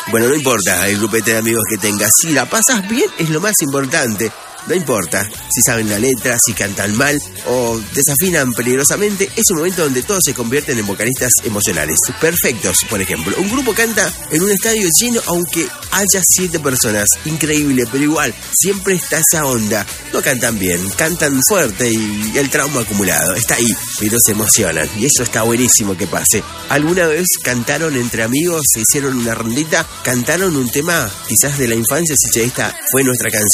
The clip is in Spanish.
Bueno, no importa el grupete de amigos que tengas. Si la pasas bien es lo más importante. No importa si saben la letra, si cantan mal o desafinan peligrosamente. Es un momento donde todos se convierten en vocalistas emocionales. Perfectos, por ejemplo. Un grupo canta en un estadio lleno aunque haya 7 personas. Increíble, pero igual, siempre está esa onda. No cantan bien, cantan fuerte y el trauma acumulado está ahí, pero se emocionan. Y eso está buenísimo que pase. ¿Alguna vez cantaron entre amigos, se hicieron una rondita, cantaron un tema quizás de la infancia? Si esta fue nuestra canción.